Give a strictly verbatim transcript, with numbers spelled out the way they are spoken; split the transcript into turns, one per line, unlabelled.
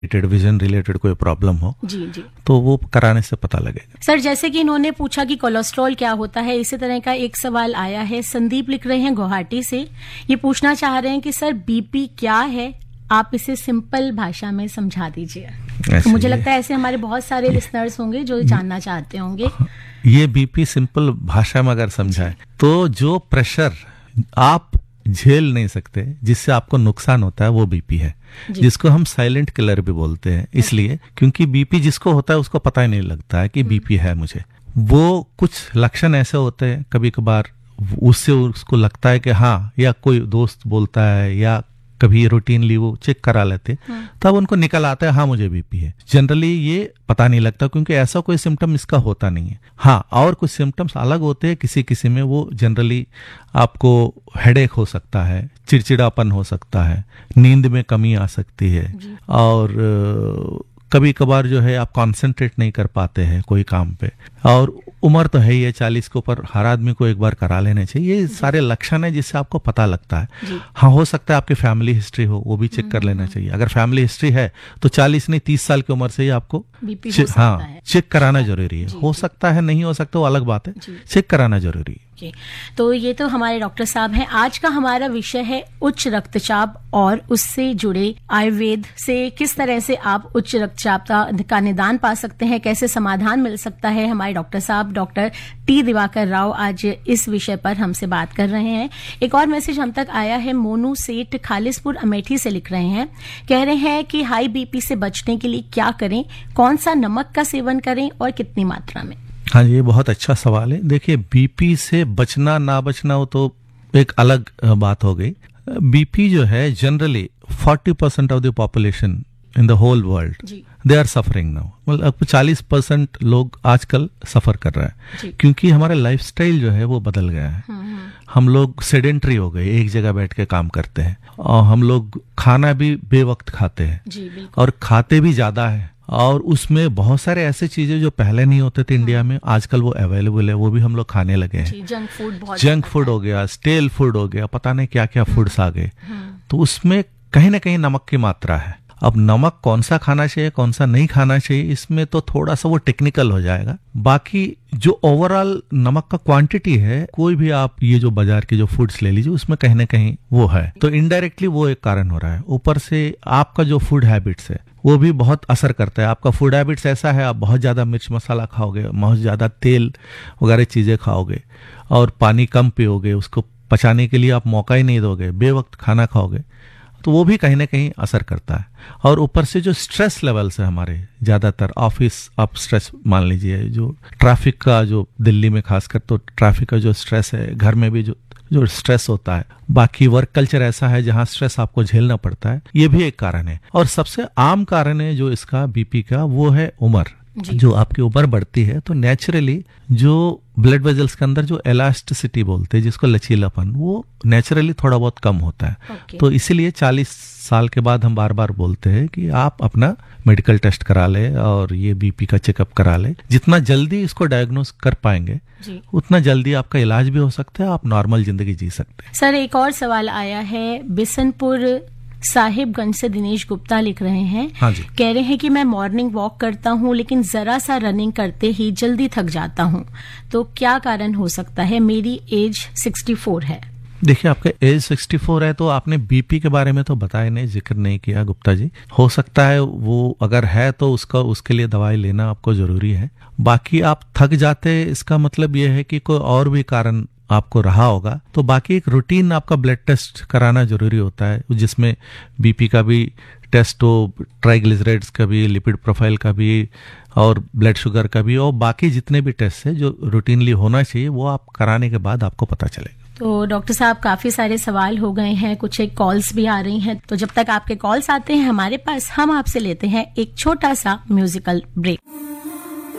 Vision related कोई problem हो
जी जी
तो वो कराने से पता लगेगा।
सर, जैसे कि इन्होंने पूछा कि कोलेस्ट्रॉल क्या होता है, इसी तरह का एक सवाल आया है। संदीप लिख रहे हैं गुवाहाटी से, ये पूछना चाह रहे हैं कि सर बीपी क्या है, आप इसे सिंपल भाषा में समझा दीजिए। तो मुझे लगता है ऐसे हमारे बहुत सारे लिसनर्स होंगे जो जानना चाहते होंगे।
ये बीपी सिंपल भाषा में अगर समझाए तो जो प्रेशर आप झेल नहीं सकते, जिससे आपको नुकसान होता है, वो बीपी है, जिसको हम साइलेंट किलर भी बोलते हैं। इसलिए क्योंकि बीपी जिसको होता है उसको पता ही नहीं लगता है कि बीपी है मुझे। वो कुछ लक्षण ऐसे होते हैं, कभी कभार उससे उसको लगता है कि हाँ, या कोई दोस्त बोलता है या कभी रूटीनली वो चेक करा लेते, तब उनको निकल आता है हाँ मुझे बीपी है। जनरली ये पता नहीं लगता क्योंकि ऐसा कोई सिम्टम इसका होता नहीं है। हाँ, और कुछ सिम्टम्स अलग होते हैं किसी किसी में, वो जनरली आपको हेडेक हो सकता है, चिड़चिड़ापन हो सकता है, नींद में कमी आ सकती है, और कभी कभार जो है आप कंसंट्रेट नहीं कर पाते हैं कोई काम पे। और उम्र तो है ही है, चालीस के ऊपर हर आदमी को एक बार करा लेने चाहिए। ये सारे लक्षण है जिससे आपको पता लगता है। हाँ, हो सकता है आपकी फैमिली हिस्ट्री हो, वो भी चेक कर लेना चाहिए। अगर फैमिली हिस्ट्री है तो चालीस नहीं तीस साल की उम्र से ही आपको चे, हाँ चेक कराना जरूरी है। हो सकता है, नहीं हो सकता, वो अलग बात है, चेक कराना जरूरी है।
तो ये तो हमारे डॉक्टर साहब हैं। आज का हमारा विषय है उच्च रक्तचाप और उससे जुड़े आयुर्वेद से किस तरह से आप उच्च रक्तचाप का निदान पा सकते हैं, कैसे समाधान मिल सकता है। हमारे डॉक्टर साहब डॉक्टर टी दिवाकर राव आज इस विषय पर हमसे बात कर रहे हैं। एक और मैसेज हम तक आया है, मोनू सेठ खालिसपुर अमेठी से लिख रहे हैं, कह रहे हैं कि हाई बीपी से बचने के लिए क्या करें, कौन सा नमक का सेवन करें और कितनी मात्रा में।
हाँ जी, ये बहुत अच्छा सवाल है। देखिए, बीपी से बचना ना बचना वो तो एक अलग बात हो गई। बीपी जो है generally forty percent of the population in the whole world they are suffering now. मतलब चालीस परसेंट लोग आजकल सफर कर रहे हैं क्योंकि हमारा लाइफस्टाइल जो है वो बदल गया है। हम लोग सेडेंट्री हो गए, एक जगह बैठ के काम करते हैं, और हम लोग खाना भी बेवक्त खाते हैं और खाते भी ज्यादा है, और उसमें बहुत सारे ऐसे चीजें जो पहले नहीं होते थे इंडिया में, आजकल वो अवेलेबल है, वो भी हम लोग खाने लगे हैं।
जंक फूड बहुत
जंक फूड हो गया, स्टेल फूड हो गया, पता नहीं क्या क्या फूड्स आ गए। तो उसमें कहीं ना कहीं नमक की मात्रा है। अब नमक कौन सा खाना चाहिए कौन सा नहीं खाना चाहिए, इसमें तो थोड़ा सा वो टेक्निकल हो जाएगा। बाकी जो ओवरऑल नमक का क्वांटिटी है, कोई भी आप ये जो बाजार के जो फूड्स ले लीजिए, उसमें कहीं ना कहीं वो है, तो इनडायरेक्टली वो एक कारण हो रहा है। ऊपर से आपका जो फूड हैबिट्स है वो भी बहुत असर करता है। आपका फूड हैबिट्स ऐसा है, आप बहुत ज्यादा मिर्च मसाला खाओगे, बहुत ज्यादा तेल वगैरह चीजें खाओगे, और पानी कम पियोगे, उसको पचाने के लिए आप मौका ही नहीं दोगे, बेवक्त खाना खाओगे, तो वो भी कहीं ना कहीं असर करता है। और ऊपर से जो स्ट्रेस लेवल्स है हमारे, ज्यादातर ऑफिस आप स्ट्रेस मान लीजिए, जो ट्रैफिक का, जो दिल्ली में खासकर तो ट्रैफिक का जो स्ट्रेस है, घर में भी जो जो स्ट्रेस होता है, बाकी वर्क कल्चर ऐसा है जहां स्ट्रेस आपको झेलना पड़ता है, ये भी एक कारण है। और सबसे आम कारण है जो इसका बीपी का, वो है उम्र। जो आपकी उम्र बढ़ती है तो नेचुरली जो ब्लड वेजल्स के अंदर जो एलास्टिसिटी बोलते हैं, जिसको लचीलापन, वो नेचुरली थोड़ा बहुत कम होता है। okay. तो इसीलिए चालीस साल के बाद हम बार बार बोलते हैं कि आप अपना मेडिकल टेस्ट करा ले और ये बीपी का चेकअप करा ले। जितना जल्दी इसको डायग्नोस कर पाएंगे उतना जल्दी आपका इलाज भी हो सकता है, आप नॉर्मल जिंदगी जी सकते हैं।
सर, एक और सवाल आया है, बिशनपुर साहिबगंज से दिनेश गुप्ता लिख रहे हैं।
हाँ जी।
कह रहे हैं कि मैं मॉर्निंग वॉक करता हूँ लेकिन जरा सा रनिंग करते ही जल्दी थक जाता हूँ, तो क्या कारण हो सकता है। मेरी एज सिक्सटी फोर है।
देखिए, आपका एज सिक्सटी फोर है तो आपने बीपी के बारे में तो बताया नहीं, जिक्र नहीं किया गुप्ता जी। हो सकता है वो अगर है तो उसका उसके लिए दवाई लेना आपको जरूरी है। बाकी आप थक जाते, इसका मतलब ये है कि कोई और भी कारण आपको रहा होगा। तो बाकी एक रूटीन आपका ब्लड टेस्ट कराना जरूरी होता है, जिसमें बीपी का भी टेस्ट हो, ट्राइग्लिसराइड्स का भी, लिपिड प्रोफाइल का भी, और ब्लड शुगर का भी, और बाकी जितने भी टेस्ट है जो रूटीनली होना चाहिए, वो आप कराने के बाद आपको पता चलेगा।
तो डॉक्टर साहब, काफी सारे सवाल हो गए हैं, कुछ एक कॉल्स भी आ रही हैं, तो जब तक आपके कॉल्स आते हैं हमारे पास, हम आपसे लेते हैं एक छोटा सा म्यूजिकल ब्रेक।